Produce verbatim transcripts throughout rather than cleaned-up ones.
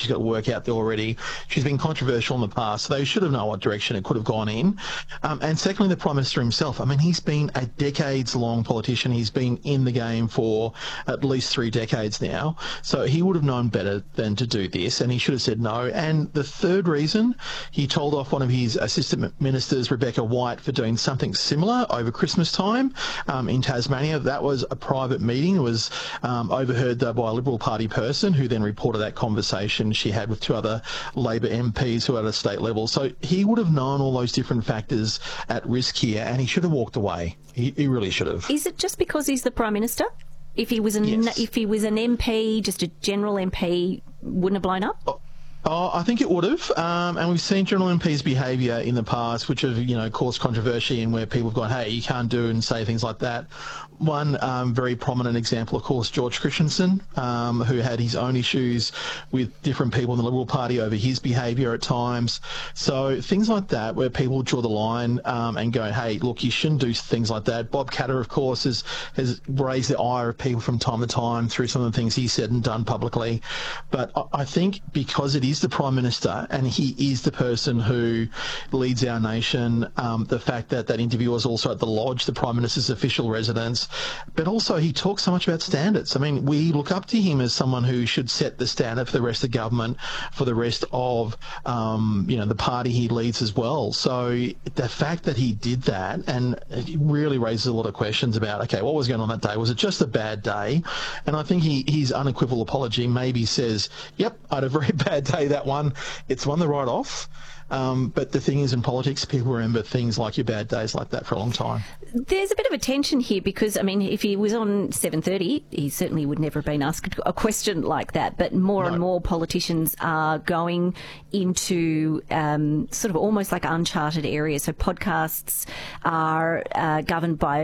she's got to work out there already. She's been controversial in the past, so they should have known what direction it could have gone in. Um, and secondly, the Prime Minister himself. I mean, he's been a decades-long politician. He's been in the game for at least three decades now, so he would have known better than to do this, and he should have said no. And the third reason, he told off one of his assistant ministers, Rebecca White, for doing something similar over Christmas time um, in Tasmania. That was a private meeting. It was um, overheard though by a Liberal Party person who then reported that conversation she had with two other Labor M Ps who are at a state level. So he would have known all those different factors at risk here, and he should have walked away. He, he really should have. Is it just because he's the Prime Minister? If he was an Yes. if he was an M P, just a general M P, wouldn't have blown up? Oh. Oh, I think it would have, um, and we've seen general M Ps' behaviour in the past, which have, you know, caused controversy, and where people have gone, "Hey, you can't do," and say things like that. One um, very prominent example, of course, George Christensen, um, who had his own issues with different people in the Liberal Party over his behaviour at times. So things like that, where people draw the line um, and go, "Hey, look, you shouldn't do things like that." Bob Katter, of course, has has raised the ire of people from time to time through some of the things he said and done publicly. But I, I think because it is the Prime Minister and he is the person who leads our nation, um, the fact that that interview was also at the Lodge, the Prime Minister's official residence, but also he talks so much about standards. I mean, we look up to him as someone who should set the standard for the rest of government, for the rest of, um, you know, the party he leads as well. So the fact that he did that, and it really raises a lot of questions about, okay, what was going on that day? Was it just a bad day? And I think he, his unequivocal apology maybe says, yep, I had a very bad day that one. It's one to write off. Um, but the thing is, in politics, people remember things like your bad days like that for a long time. There's a bit of a tension here because, I mean, if he was on seven thirty, he certainly would never have been asked a question like that. But more no. and more politicians are going into um, sort of almost like uncharted areas. So podcasts are uh, governed by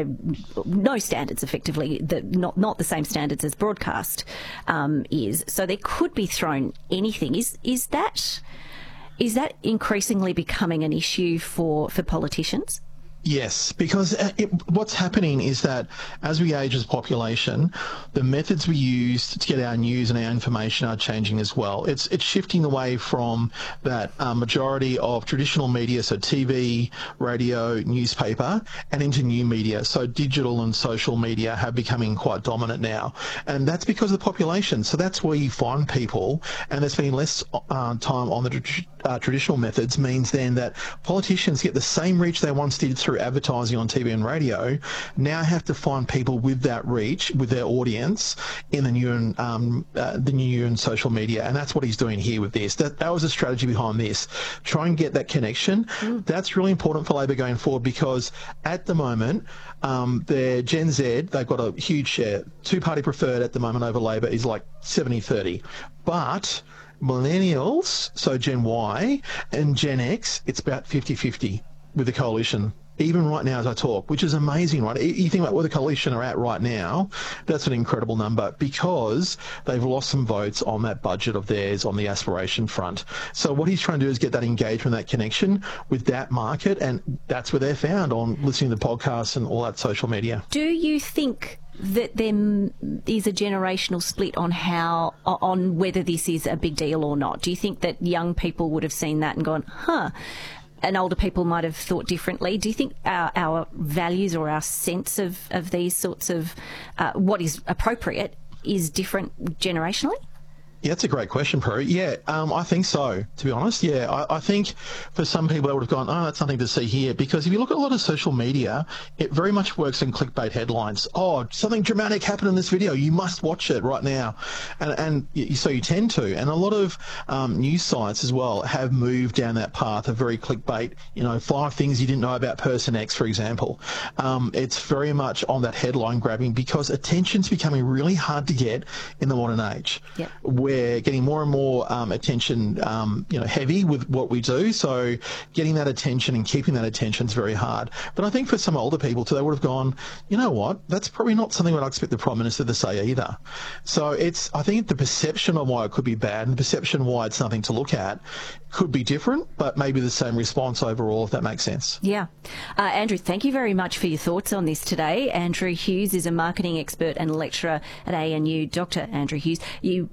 no standards, effectively, the, not, not the same standards as broadcast um, is. So they could be thrown anything. Is, is that... Is that increasingly becoming an issue for, for politicians? Yes, because it, what's happening is that as we age as a population, the methods we use to get our news and our information are changing as well. It's it's shifting away from that uh, majority of traditional media, so T V, radio, newspaper, and into new media. So digital and social media have becoming quite dominant now. And that's because of the population. So that's where you find people, and there's been less uh, time on the tra- uh, traditional methods, means then that politicians get the same reach they once did through advertising on T V and radio, now have to find people with that reach, with their audience, in the new and um, uh, the new and social media, and that's what he's doing here with this. That that was a strategy behind this. Try and get that connection. Mm. That's really important for Labor going forward, because at the moment, um, their Gen Z, they've got a huge share. Two-party preferred at the moment over Labor is like seventy thirty, but millennials, so Gen Y, and Gen X, it's about fifty fifty with the coalition. Even right now as I talk, which is amazing, right? You think about where the coalition are at right now, that's an incredible number, because they've lost some votes on that budget of theirs on the aspiration front. So what he's trying to do is get that engagement, that connection with that market, and that's where they're found, on listening to podcasts and all that social media. Do you think that there is a generational split on how, on whether this is a big deal or not? Do you think that young people would have seen that and gone, huh, and older people might have thought differently? Do you think our, our values or our sense of, of these sorts of uh, what is appropriate is different generationally? Yeah, that's a great question, Prue. Yeah, um, I think so, to be honest. Yeah, I, I think for some people they would have gone, oh, that's nothing to see here. Because if you look at a lot of social media, it very much works in clickbait headlines. Oh, something dramatic happened in this video. You must watch it right now. And, and you, so you tend to. And a lot of um, news sites as well have moved down that path of very clickbait. You know, five things you didn't know about person X, for example. Um, it's very much on that headline grabbing, because attention's becoming really hard to get in the modern age. Yep. We're getting more and more um, attention, um, you know, heavy with what we do. So getting that attention and keeping that attention is very hard. But I think for some older people too, they would have gone, you know what, that's probably not something I'd expect the Prime Minister to say either. So it's, I think the perception of why it could be bad and the perception why it's something to look at could be different, but maybe the same response overall, if that makes sense. Yeah. Uh, Andrew, thank you very much for your thoughts on this today. Andrew Hughes is a marketing expert and lecturer at A N U. Doctor Andrew Hughes. You may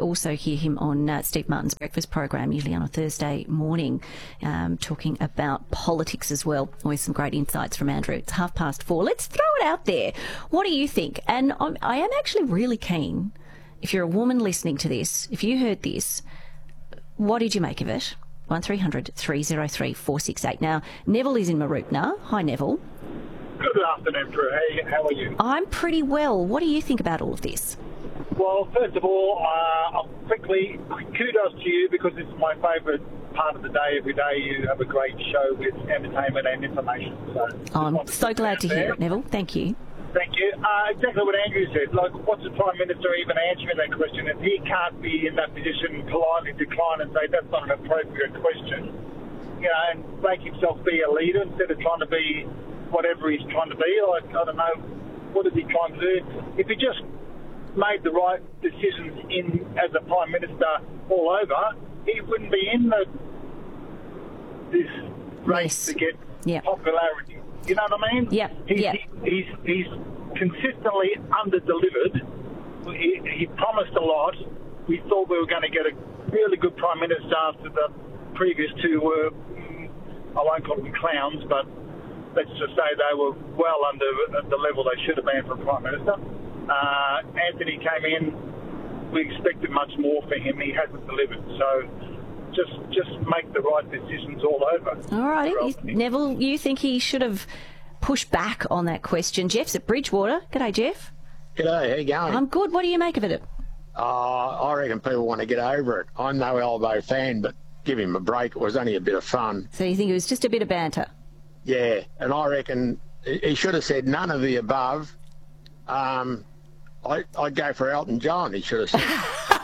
also hear him on uh, Steve Martin's breakfast program, usually on a Thursday morning, um, talking about politics as well. Always some great insights from Andrew. It's half past four. Let's throw it out there. What do you think? And I'm, I am actually really keen, if you're a woman listening to this, if you heard this, what did you make of it? one three hundred three oh three four six eight. Now, Neville is in Mooroopna. Hi, Neville. Good afternoon, Drew. Hey, how are you? I'm pretty well. What do you think about all of this? Well, first of all, uh, I'll quickly, kudos to you because it's my favourite part of the day. Every day you have a great show with entertainment and information. So oh, I'm so glad to hear it, Neville. Thank you. Thank you. Uh, exactly what Andrew said. Like, what's the Prime Minister even answering that question if he can't be in that position, politely decline and say that's not an appropriate question, you know, and make himself be a leader instead of trying to be whatever he's trying to be. Like, I don't know, what is he trying to do? If he just made the right decisions in as a Prime Minister all over, he wouldn't be in the this race yes. to get yep. popularity. You know what I mean? Yeah. He's, yep. he, he's he's consistently under-delivered. He, he promised a lot. We thought we were going to get a really good Prime Minister after the previous two were, I won't call them clowns, but let's just say they were well under the level they should have been for a Prime Minister. Uh, Anthony came in. We expected much more for him. He hasn't delivered. So just just make the right decisions all over. All right. Neville, you think he should have pushed back on that question? Jeff's at Bridgewater. G'day, Jeff. G'day, how you going? I'm good. What do you make of it? Uh, I reckon people want to get over it. I'm no Elbow fan, but give him a break. It was only a bit of fun. So you think it was just a bit of banter? Yeah, and I reckon he should have said none of the above. Um, I, I'd go for Elton John, he should have said.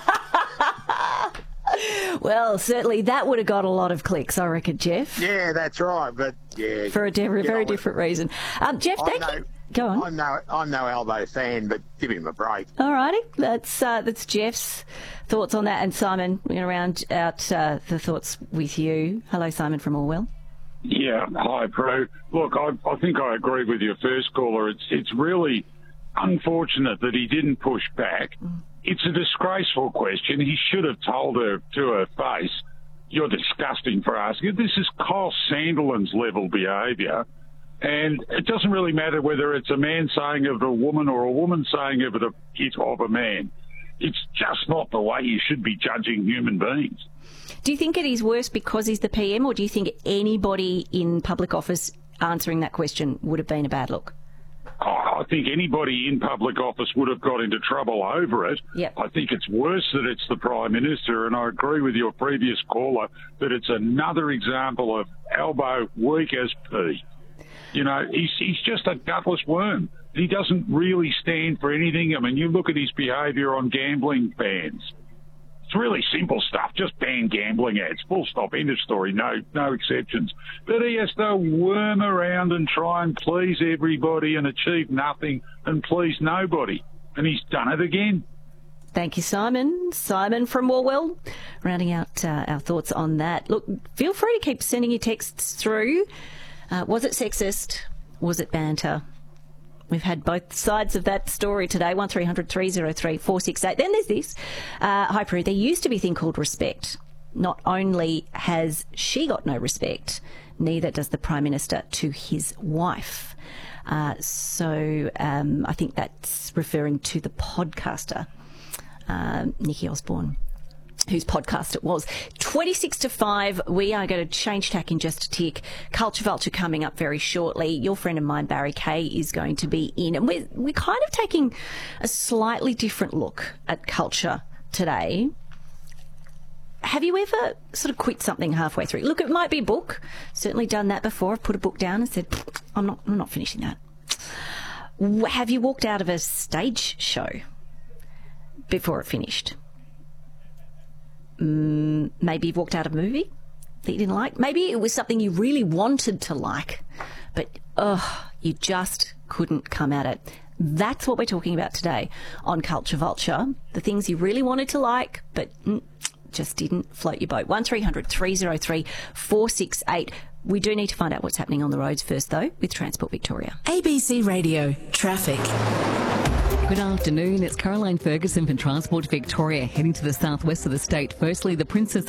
Well, certainly that would have got a lot of clicks, I reckon, Jeff. Yeah, that's right, but yeah. For a di- very different reason. Um, Jeff, I'm thank no, you. Go on. I'm no, I'm no Elbow fan, but give him a break. All righty. That's, uh, that's Jeff's thoughts on that. And Simon, we're going to round out uh, the thoughts with you. Hello, Simon from Orwell. Yeah, hi, Pro. Look, I, I think I agree with your first caller. It's it's really unfortunate that he didn't push back. Mm. It's a disgraceful question. He should have told her to her face, you're disgusting for asking it. This is Kyle Sandilands level behaviour. And it doesn't really matter whether it's a man saying of a woman or a woman saying of, a, it of a man. It's just not the way you should be judging human beings. Do you think it is worse because he's the P M, or do you think anybody in public office answering that question would have been a bad look? Oh, I think anybody in public office would have got into trouble over it. Yep. I think it's worse that it's the Prime Minister, and I agree with your previous caller that it's another example of Albo weak as pea. You know, he's, he's just a gutless worm. He doesn't really stand for anything. I mean, you look at his behaviour on gambling bans. It's really simple stuff. Just ban gambling ads. Full stop. End of story. No, no exceptions. But he has to worm around and try and please everybody and achieve nothing and please nobody. And he's done it again. Thank you, Simon. Simon from Orwell, rounding out uh, our thoughts on that. Look, feel free to keep sending your texts through. Uh, was it sexist? Was it banter? We've had both sides of that story today. one three hundred three oh three four six eight. Then there's this. Uh, hi, Prue. There used to be a thing called respect. Not only has she got no respect, neither does the Prime Minister to his wife. Uh, so um, I think that's referring to the podcaster, uh, Nikki Osborne, whose podcast it was. twenty-six to five, we are going to change tack in just a tick. Culture Vulture coming up very shortly. Your friend of mine, Barry Kay, is going to be in. And we're, we're kind of taking a slightly different look at culture today. Have you ever sort of quit something halfway through? Look, it might be a book. Certainly done that before. I've put a book down and said, I'm not, I'm not finishing that. Have you walked out of a stage show before it finished? Mm, maybe you've walked out of a movie that you didn't like. Maybe it was something you really wanted to like, but oh, you just couldn't come at it. That's what we're talking about today on Culture Vulture. The things you really wanted to like, but mm, just didn't float your boat. one three hundred three oh three four six eight. We do need to find out what's happening on the roads first, though, with Transport Victoria. A B C Radio Traffic. Good afternoon. It's Caroline Ferguson from Transport Victoria heading to the southwest of the state. Firstly, the Princess